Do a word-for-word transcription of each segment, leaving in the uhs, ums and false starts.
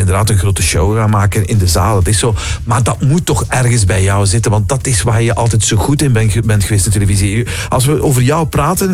inderdaad een grote show gaan maken in de zaal. Dat is zo. Maar dat moet toch ergens bij jou zitten, want dat is waar je altijd zo goed in bent, bent geweest in televisie. Als we over jou praten,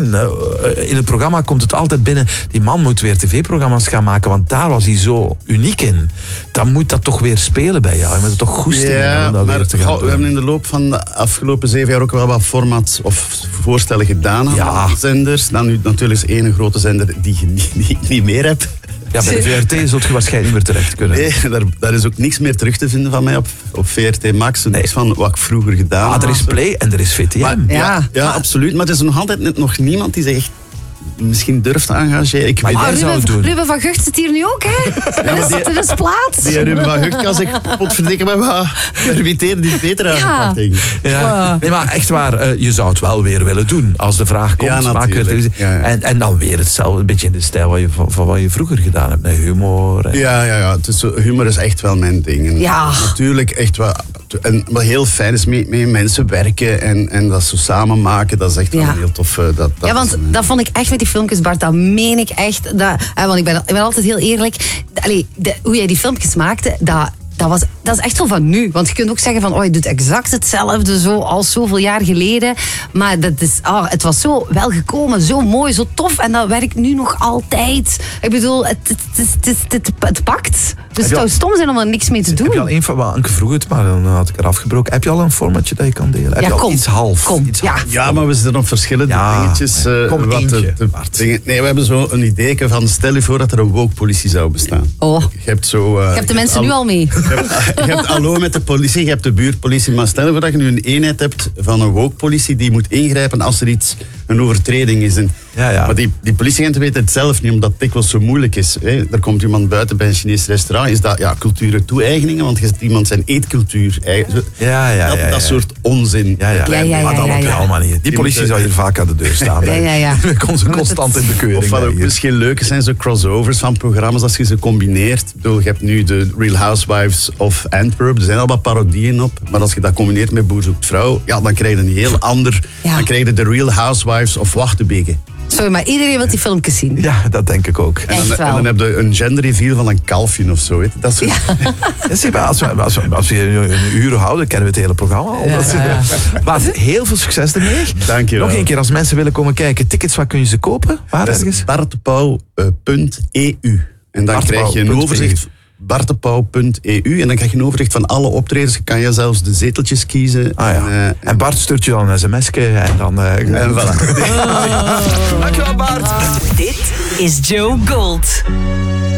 in het programma komt het altijd binnen, die man moet weer tv-programma's gaan maken, want daar was hij zo uniek in. Dan moet dat toch weer spelen bij jou. Je moet het toch goesting ja, om dat maar, weer te gaan oh, we hebben in de loop van de afgelopen zeven jaar ook wel wat formats of voorstellen gedaan aan ja. zenders. Dan nu natuurlijk is één grote zender die, die, die ik niet meer heb. Ja, bij de V R T zult je waarschijnlijk niet meer terecht kunnen. Nee, daar, daar is ook niks meer terug te vinden van mij op, op V R T Max. Niks nee. van wat ik vroeger gedaan heb. Ah, er is Play en er is V T M. Maar, ja, ja, ja, absoluut. Maar er is nog altijd net nog niemand die zich echt misschien durft te engageren. Ik maar weet jij oh, zou Ruben, het doen. Ruben van Gucht zit hier nu ook, hè? Dat is, dat is plaats. Die Ruben van Gucht kan zich potverdikken met wat permitteren die beter aangepakt, denk ik. Ja. Nee, maar echt waar, uh, je zou het wel weer willen doen. Als de vraag komt, ja, maak je het. Ja, ja. En, en dan weer hetzelfde, een beetje in de stijl wat je, van, van wat je vroeger gedaan hebt, met humor. En... Ja, ja, ja. Het is, humor is echt wel mijn ding. En ja. Natuurlijk echt wel. En wat heel fijn is, met, met mensen werken en, en dat zo samen maken, dat is echt ja. wel heel tof. Dat, dat ja, want is, dat vond ik echt met die filmpjes, Bart, dat meen ik echt. Dat, eh, want ik ben, ik ben altijd heel eerlijk. Allee, de, hoe jij die filmpjes maakte, dat... Dat, was, dat is echt zo van nu. Want je kunt ook zeggen van, oh, je doet exact hetzelfde zo als zoveel jaar geleden. Maar dat is, oh, het was zo welgekomen, zo mooi, zo tof. En dat werkt nu nog altijd. Ik bedoel, het, het, het, het, het, het pakt. Dus het zou stom zijn om er niks mee te doen. Heb je al een van wat Anke vroeg het, maar dan had ik er afgebroken. Heb je al een formatje dat je kan delen? Heb ja, je al kom. iets half? Kom. Iets ja. half? Ja, maar we zitten op verschillende ja, dingetjes. Uh, kom wat eentje, de, de dingen, nee, we hebben zo een idee van, stel je voor dat er een woke-politie zou bestaan. Oh. Je hebt zo... Uh, je hebt de mensen al, nu al mee. Je hebt, je hebt hallo met de politie, je hebt de buurtpolitie, maar stel je voor dat je nu een eenheid hebt van een woke-politie die moet ingrijpen als er iets, een overtreding is. En, ja, ja. Maar die, die politieagenten weten het zelf niet, omdat het dikwijls zo moeilijk is. Hè. Er komt iemand buiten bij een Chinees restaurant, is dat ja, culturen toe-eigeningen, want je zet iemand zijn eetcultuur. Ja, ja, ja, dat, ja. dat soort onzin. Ja, ja. Ja, ja, ja, maar dat ja, op je ja. allemaal niet. Die politie zou hier vaak aan de deur staan. Ja, ja, ja. We komen constant in de keuring. Of wat ook misschien leuk is, zijn zo crossovers van programma's als je ze combineert. Ik bedoel, je hebt nu de Real Housewives of Antwerp, er zijn al wat parodieën op, maar als je dat combineert met Boer zoekt vrouw, ja, dan krijg je een heel ander... Ja. Dan krijg je de Real Housewives of Wachtebeke. Sorry, maar iedereen wil die filmpjes zien. Ja, dat denk ik ook. En Echt dan, wel. en dan heb je een gender reveal van een kalfje of zo. Weet je. Dat soort... Ja, zie, maar als, we, als, we, als we een uur houden, kennen we het hele programma al. Ja, ja, ja. Maar heel veel succes ermee. Dank je wel. Nog een keer, als mensen willen komen kijken, tickets, waar kun je ze kopen? Waar Dat ergens? is bartepauw punt e u. En dan krijg je een overzicht... bartepauw punt e u en dan krijg je een overzicht van alle optredens. Je kan je zelfs de zeteltjes kiezen. Ah, ja. en, uh, en, en Bart stuurt je dan een sms'je en dan... Uh, en voilà. Dankjewel, Bart. Dit is Joe Gold.